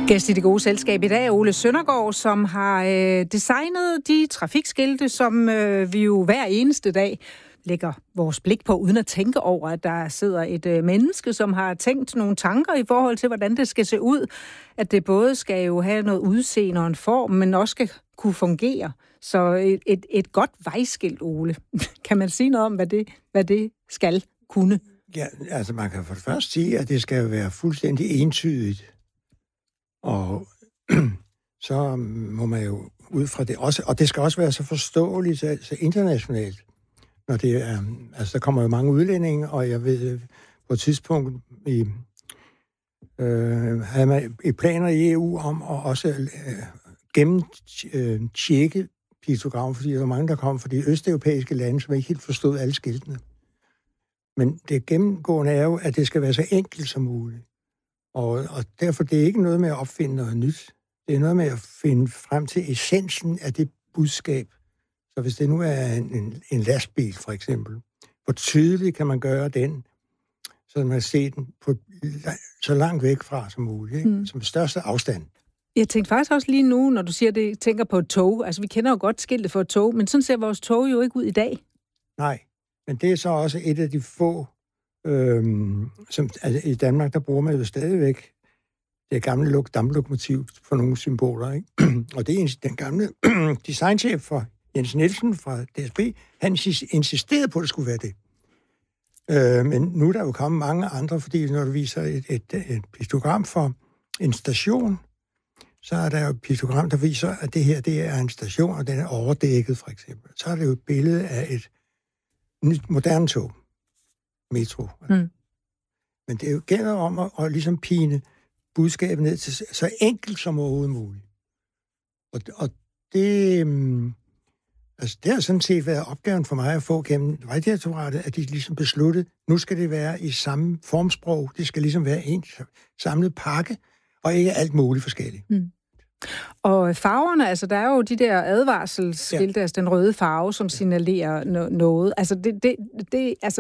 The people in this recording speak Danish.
Gæst i det gode selskab i dag er Ole Søndergaard, som har designet de trafikskilte, som vi jo hver eneste dag lægger vores blik på, uden at tænke over, at der sidder et menneske, som har tænkt nogle tanker i forhold til, hvordan det skal se ud. At det både skal jo have noget udseende og en form, men også skal kunne fungere. Så et godt vejskilt, Ole. Kan man sige noget om, hvad det skal kunne? Ja, altså man kan for det første sige, at det skal være fuldstændig entydigt. Og så må man jo ud fra det også, og det skal også være så forståeligt, så internationalt. Når det er, altså der kommer jo mange udlændinge, og jeg ved på et tidspunkt havde man planer i EU om at også gennemtjekke piktogram, fordi der var mange, der kom fra de østeuropæiske lande, som ikke helt forstod alle skiltene. Men det gennemgående er jo, at det skal være så enkelt som muligt. Og derfor det er ikke noget med at opfinde noget nyt. Det er noget med at finde frem til essensen af det budskab. Så hvis det nu er en lastbil, for eksempel, hvor tydeligt kan man gøre den, så man kan se den på så langt væk fra som muligt, ikke? Som største afstand. Jeg tænkte faktisk også lige nu, når du siger det, tænker på et tog. Altså, vi kender jo godt skiltet for et tog, men sådan ser vores tog jo ikke ud i dag. Nej, men det er så også et af de få, som altså, i Danmark, der bruger man jo stadigvæk det gamle damplokomotiv for nogle symboler, ikke? Og det er den gamle designchef for Jens Nielsen fra DSB, han insisterede på, at det skulle være det. Men nu er der jo kommet mange andre, fordi når du viser et piktogram for en station, så er der jo et piktogram, der viser, at det her det er en station, og den er overdækket, for eksempel. Så er det jo et billede af et nyt, moderne tog. Metro. Men det er jo gælder om at ligesom pine budskabet ned til så enkelt som overhovedet muligt. Og det... Altså, det har sådan set været opgaven for mig at få gennem Vejdirektoratet, at de ligesom besluttede, nu skal det være i samme formsprog, det skal ligesom være en samlet pakke, og ikke alt muligt forskelligt. Og farverne, altså der er jo de der advarselsskilte, altså den røde farve, som signalerer noget. Altså,